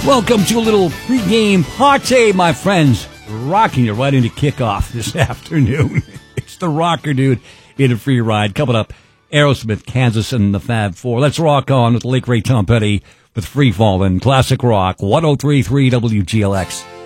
Welcome to a little pregame party, my friends. Rocking you right into kickoff this afternoon. It's the Rocker Dude in a free ride. Coming up, Aerosmith, Kansas, and the Fab Four. Let's rock on with Lake Ray Tom Petty with Free Fallin' Classic Rock, 103.3 WGLX.